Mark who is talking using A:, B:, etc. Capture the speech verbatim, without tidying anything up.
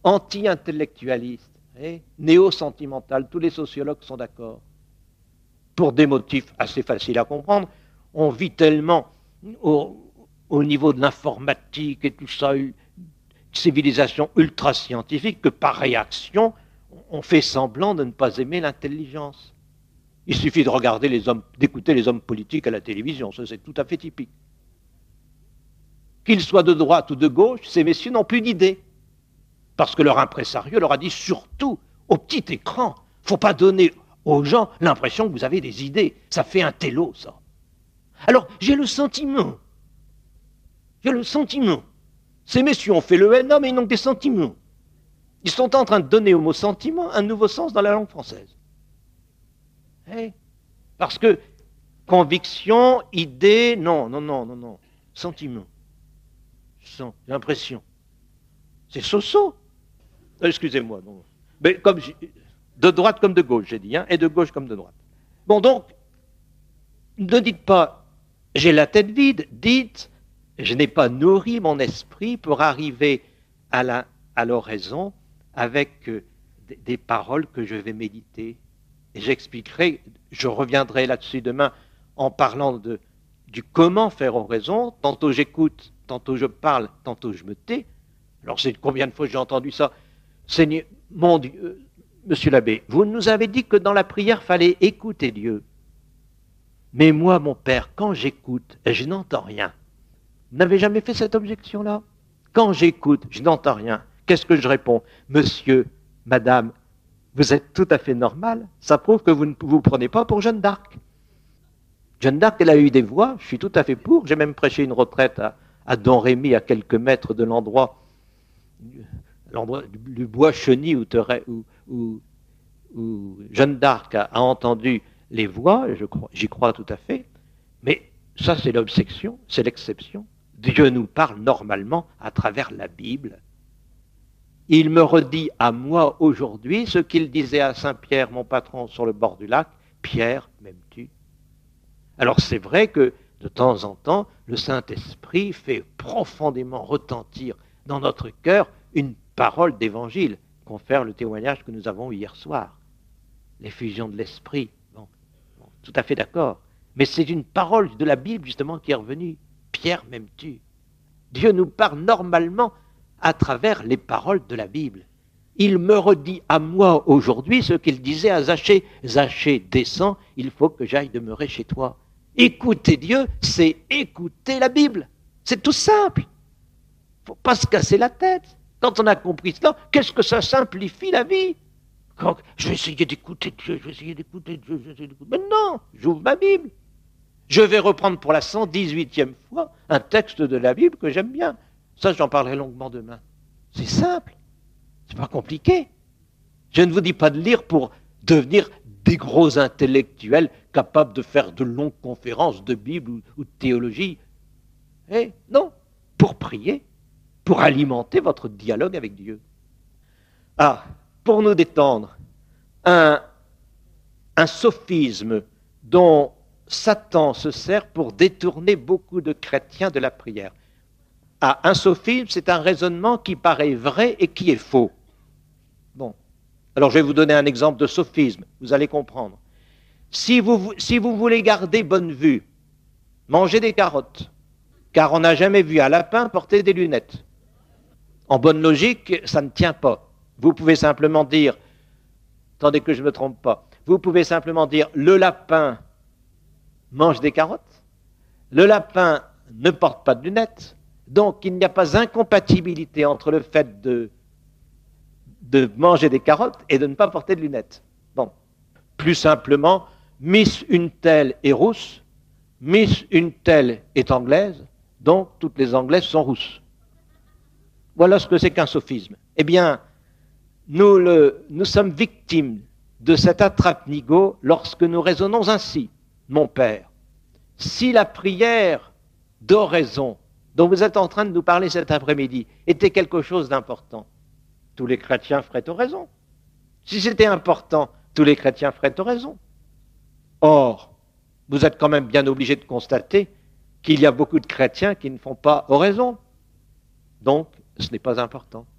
A: anti-intellectualiste, eh, néo-sentimental, tous les sociologues sont d'accord. Pour des motifs assez faciles à comprendre, on vit tellement au, au niveau de l'informatique et tout ça, une civilisation ultra-scientifique, que par réaction, on fait semblant de ne pas aimer l'intelligence. Il suffit de regarder les hommes, d'écouter les hommes politiques à la télévision, ça c'est tout à fait typique. Qu'ils soient de droite ou de gauche, ces messieurs n'ont plus d'idées. Parce que leur impresario leur a dit surtout, au petit écran, il ne faut pas donner aux gens l'impression que vous avez des idées. Ça fait un télo, ça. Alors, j'ai le sentiment, j'ai le sentiment, ces messieurs ont fait le N A, mais ils n'ont que des sentiments. Ils sont en train de donner au mot sentiment un nouveau sens dans la langue française. Hey, parce que conviction, idée, non, non, non, non, non. Sentiment. J'ai l'impression. C'est so-so. Excusez-moi. Non. Mais comme de droite comme de gauche, j'ai dit, hein, et de gauche comme de droite. Bon, donc, ne dites pas, j'ai la tête vide, dites, je n'ai pas nourri mon esprit pour arriver à la, à l'oraison avec euh, des, des paroles que je vais méditer. Et j'expliquerai, je reviendrai là-dessus demain en parlant de, du comment faire oraison. Tantôt j'écoute, tantôt je parle, tantôt je me tais. Alors c'est combien de fois j'ai entendu ça? Seigneur, mon Dieu, euh, monsieur l'abbé, vous nous avez dit que dans la prière, il fallait écouter Dieu. Mais moi, mon père, quand j'écoute, je n'entends rien. Vous n'avez jamais fait cette objection-là? Quand j'écoute, je n'entends rien. Qu'est-ce que je réponds? Monsieur, madame, vous êtes tout à fait normal. Ça prouve que vous ne vous prenez pas pour Jeanne d'Arc. Jeanne d'Arc, elle a eu des voix, je suis tout à fait pour. J'ai même prêché une retraite à, à Don Rémy, à quelques mètres de l'endroit, l'endroit du bois Cheny où, où, où, où Jeanne d'Arc a, a entendu les voix, j'y crois tout à fait. Mais ça, c'est l'obsession, c'est l'exception. Dieu nous parle normalement à travers la Bible. Il me redit à moi aujourd'hui ce qu'il disait à Saint-Pierre, mon patron, sur le bord du lac. Pierre, m'aimes-tu? Alors c'est vrai que de temps en temps, le Saint-Esprit fait profondément retentir dans notre cœur une parole d'évangile, confère le témoignage que nous avons eu hier soir. L'effusion de l'Esprit. Bon, bon, tout à fait d'accord. Mais c'est une parole de la Bible justement qui est revenue. Pierre, m'aimes-tu? Dieu nous parle normalement à travers les paroles de la Bible. Il me redit à moi aujourd'hui ce qu'il disait à Zachée. Zachée, descends, il faut que j'aille demeurer chez toi. Écouter Dieu, c'est écouter la Bible. C'est tout simple. Il ne faut pas se casser la tête. Quand on a compris cela, qu'est-ce que ça simplifie la vie? Quand je vais essayer d'écouter Dieu, je vais essayer d'écouter Dieu, je vais essayer d'écouter... Mais non, j'ouvre ma Bible. Je vais reprendre pour la cent dix-huitième fois un texte de la Bible que j'aime bien. Ça, j'en parlerai longuement demain. C'est simple. C'est pas compliqué. Je ne vous dis pas de lire pour devenir des gros intellectuels capables de faire de longues conférences de Bible ou, ou de théologie. Eh, non, pour prier, pour alimenter votre dialogue avec Dieu. Ah, pour nous détendre, un, un sophisme dont Satan se sert pour détourner beaucoup de chrétiens de la prière. Ah, un sophisme, c'est un raisonnement qui paraît vrai et qui est faux. Bon. Alors, je vais vous donner un exemple de sophisme, vous allez comprendre. Si vous, si vous voulez garder bonne vue, mangez des carottes, car on n'a jamais vu un lapin porter des lunettes. En bonne logique, ça ne tient pas. Vous pouvez simplement dire, attendez que je ne me trompe pas, vous pouvez simplement dire, le lapin mange des carottes, le lapin ne porte pas de lunettes, donc il n'y a pas incompatibilité entre le fait de, de manger des carottes et de ne pas porter de lunettes. Bon, plus simplement, Miss une telle est rousse, Miss une telle est anglaise, donc toutes les anglaises sont rousses. Voilà ce que c'est qu'un sophisme. Eh bien, nous, le, nous sommes victimes de cet attrape-nigo lorsque nous raisonnons ainsi. Mon Père, si la prière d'oraison dont vous êtes en train de nous parler cet après-midi était quelque chose d'important, tous les chrétiens feraient oraison. Si c'était important, tous les chrétiens feraient oraison. Or, vous êtes quand même bien obligé de constater qu'il y a beaucoup de chrétiens qui ne font pas oraison. Donc, ce n'est pas important.